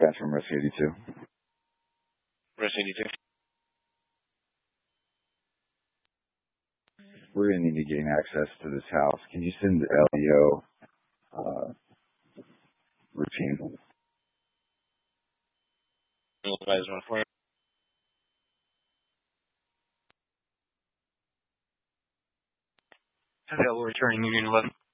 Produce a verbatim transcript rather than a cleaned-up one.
dispatch from Rescue eighty-two. Rescue eighty-two. We're going to need to gain access to this house. Can you send the L E O uh, routine? Advisor one for you. Available returning Union eleven.